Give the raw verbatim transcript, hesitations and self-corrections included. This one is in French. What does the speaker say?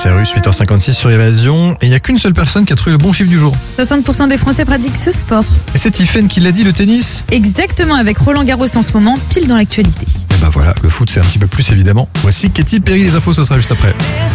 Cyrus, huit heures cinquante-six sur Évasion. Et il n'y a qu'une seule personne qui a trouvé le bon chiffre du jour. soixante pour cent des Français pratiquent ce sport. Et c'est Tiffaine qui l'a dit, le tennis. Exactement, avec Roland Garros en ce moment, pile dans l'actualité. Et bah voilà, le foot c'est un petit peu plus évidemment. Voici Katy Perry, les infos, ce sera juste après.